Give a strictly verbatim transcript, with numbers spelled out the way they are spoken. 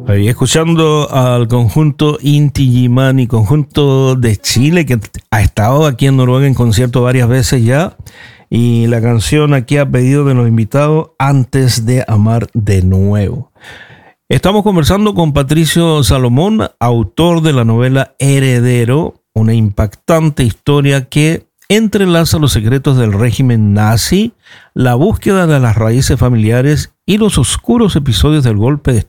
Y escuchando al conjunto Inti Illimani, conjunto de Chile que ha estado aquí en Noruega en concierto varias veces ya, y la canción aquí a pedido de los invitados, Antes de amar de nuevo. Estamos conversando con Patricio Salomón, autor de la novela Heredero, una impactante historia que entrelaza los secretos del régimen nazi, la búsqueda de las raíces familiares y los oscuros episodios del golpe de